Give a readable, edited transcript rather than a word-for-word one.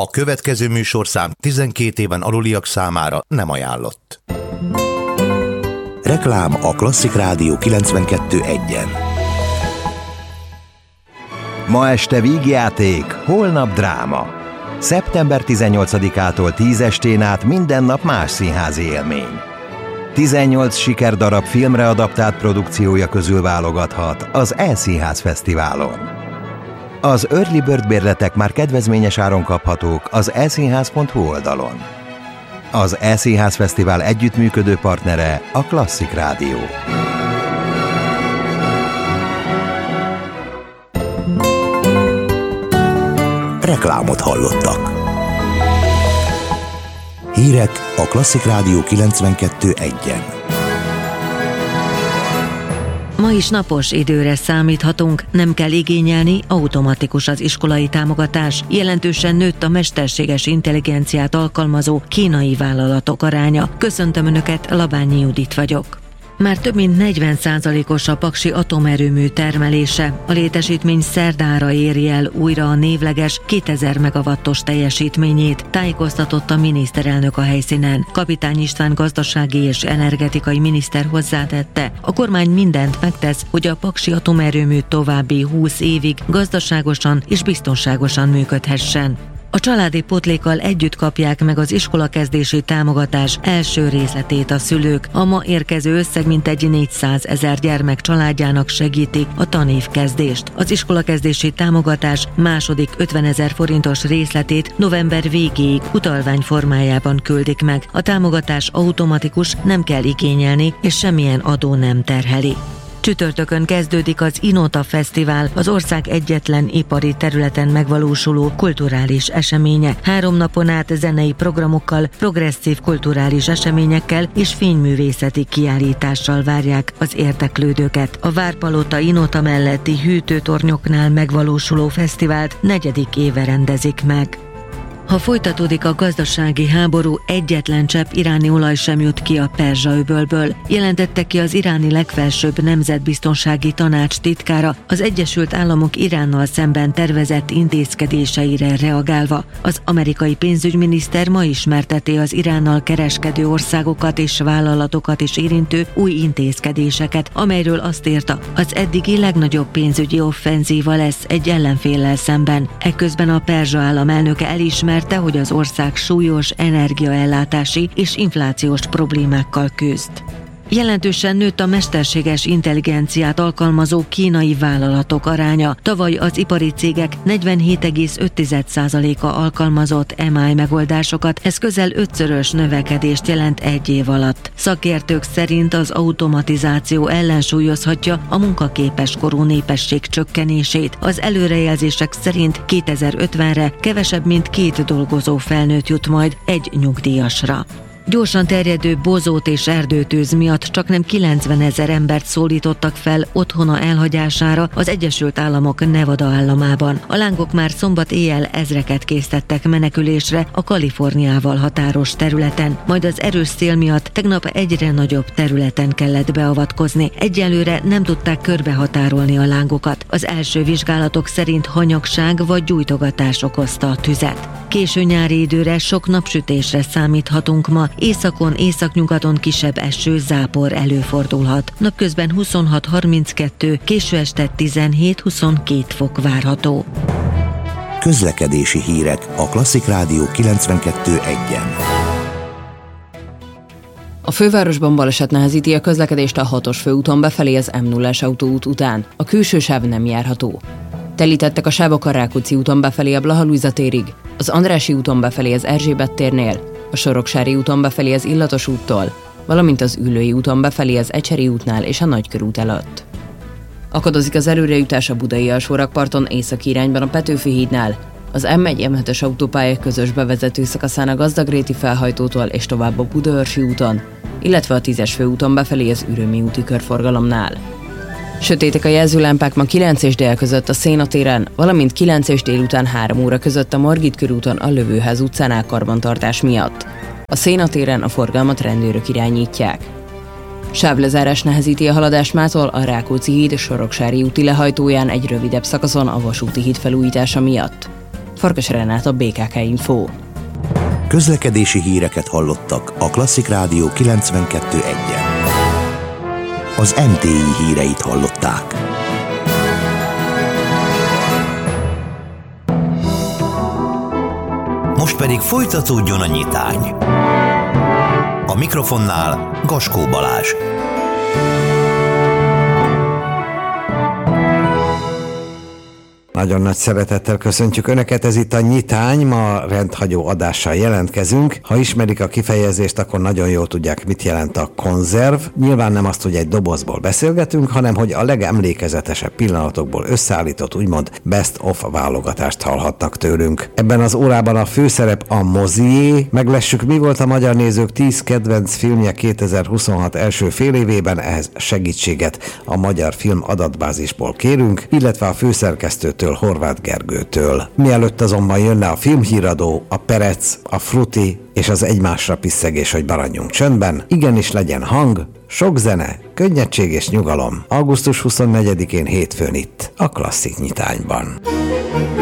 A következő műsorszám 12 éven aluliak számára nem ajánlott. Reklám a Klasszik Rádió 92.1-en. Ma este vígjáték, holnap dráma. Szeptember 18-ától 10 estén át minden nap más színházi élmény. 18 sikerdarab filmre adaptált produkciója közül válogathat az E-Színház Fesztiválon. Az Early Bird bérletek már kedvezményes áron kaphatók az eszínház.hu oldalon. Az E-Színház Fesztivál együttműködő partnere a Klasszik Rádió. Reklámot hallottak. Hírek a Klasszik Rádió 92.1-en. Ma is napos időre számíthatunk, nem kell igényelni, automatikus az iskolai támogatás. Jelentősen nőtt a mesterséges intelligenciát alkalmazó kínai vállalatok aránya. Köszöntöm Önöket, Labányi Judit vagyok. Már több mint 40%-os a Paksi atomerőmű termelése. A létesítmény szerdára éri el újra a névleges 2000 megawattos teljesítményét, tájékoztatott a miniszterelnök a helyszínen. Kapitány István gazdasági és energetikai miniszter hozzátette, a kormány mindent megtesz, hogy a Paksi atomerőmű további 20 évig gazdaságosan és biztonságosan működhessen. A családi pótlékkal együtt kapják meg az iskolakezdési támogatás első részletét a szülők. A ma érkező összeg mintegy 400 000 gyermek családjának segíti a tanévkezdést. Az iskolakezdési támogatás második 50 000 forintos részletét november végéig utalvány formájában küldik meg. A támogatás automatikus, nem kell igényelni, és semmilyen adó nem terheli. Csütörtökön kezdődik az Inota Fesztivál, az ország egyetlen ipari területen megvalósuló kulturális eseménye. 3 napon át zenei programokkal, progresszív kulturális eseményekkel és fényművészeti kiállítással várják az érdeklődőket. A Várpalota Inota melletti hűtőtornyoknál megvalósuló fesztivált 4. éve rendezik meg. Ha folytatódik a gazdasági háború, egyetlen csepp iráni olaj sem jut ki a Perzsa-öbölből, jelentette ki az iráni legfelsőbb nemzetbiztonsági tanács titkára az Egyesült Államok Iránnal szemben tervezett intézkedéseire reagálva. Az amerikai pénzügyminiszter ma ismerteti az Iránnal kereskedő országokat és vállalatokat is érintő új intézkedéseket, amelyről azt írta, az eddigi legnagyobb pénzügyi offenzíva lesz egy ellenféllel szemben. Ekközben a Perzsa állam elnöke elismerte, hogy az ország súlyos energiaellátási és inflációs problémákkal küzd. Jelentősen nőtt a mesterséges intelligenciát alkalmazó kínai vállalatok aránya. Tavaly az ipari cégek 47,5%-a alkalmazott AI megoldásokat, ez közel 5-szörös növekedést jelent egy év alatt. Szakértők szerint az automatizáció ellensúlyozhatja a munkaképes korú népesség csökkenését. Az előrejelzések szerint 2050-re kevesebb mint 2 dolgozó felnőtt jut majd egy nyugdíjasra. Gyorsan terjedő bozót és erdőtűz miatt csaknem 90 000 embert szólítottak fel otthona elhagyására az Egyesült Államok Nevada államában. A lángok már szombat éjjel ezreket késztettek menekülésre a Kaliforniával határos területen, majd az erős szél miatt tegnap egyre nagyobb területen kellett beavatkozni. Egyelőre nem tudták körbehatárolni a lángokat. Az első vizsgálatok szerint hanyagság vagy gyújtogatás okozta a tüzet. Késő nyári időre sok napsütésre számíthatunk ma, északon, északnyugaton kisebb eső, zápor előfordulhat. Napközben 26-32, késő este 17-22 fok várható. Közlekedési hírek a Klasszik Rádió 92.1-en. A fővárosban baleset nehezíti a közlekedést a 6-os főúton befelé az M0-es autóút után. A külső sáv nem járható. Telítettek a sávok a Rákóczi úton befelé a Blaha Lujza térig, az Andrássy úton befelé az Erzsébet térnél, a Soroksári úton befelé az Illatos úttól, valamint az Üllői úton befelé az Ecseri útnál és a Nagykörút előtt. Akadozik az előrejutás a Budai alsórakparton északi irányban a Petőfi hídnál, az M1-M7-es autópálya közös bevezető szakaszán a Gazdagréti felhajtótól és tovább a Budaörsi úton, illetve a 10-es főúton befelé az Ürömi úti körforgalomnál. Sötétek a jelzőlámpák ma 9 és dél között a Széna téren, valamint 9 és délután 3 óra között a Margit körúton a Lövőház utcánál karbantartás miatt. A Széna téren a forgalmat rendőrök irányítják. Sávlezárás nehezíti a haladást mától a Rákóczi híd Soroksári úti lehajtóján egy rövidebb szakaszon a Vasúti híd felújítása miatt. Farkas Renáta, BKK Info. Közlekedési híreket hallottak a Klasszik Rádió 92.1-en. Az MTI híreit hallották. Most pedig folytatódjon a nyitány. A mikrofonnál Gaskó Balázs. Nagyon nagy szeretettel köszöntjük Önöket, ez itt a Nyitány, ma rendhagyó adással jelentkezünk. Ha ismerik a kifejezést, akkor nagyon jól tudják, mit jelent a konzerv. Nyilván nem azt, hogy egy dobozból beszélgetünk, hanem hogy a legemlékezetesebb pillanatokból összeállított, úgymond best of válogatást hallhatnak tőlünk. Ebben az órában a főszerep a mozié. Meglessük, mi volt a magyar nézők 10 kedvenc filmje 2026 első fél évében, ehhez segítséget a Magyar Film Adatbázisból kérünk, illetve a főszerkesztőtől, Horváth Gergőtől. Mielőtt azonban jönne a filmhíradó, a perec, a fruti és az egymásra piszegés, hogy maradjunk csöndben, igenis legyen hang, sok zene, könnyedség és nyugalom. Augusztus 24-én hétfőn itt, a Klasszik Nyitányban.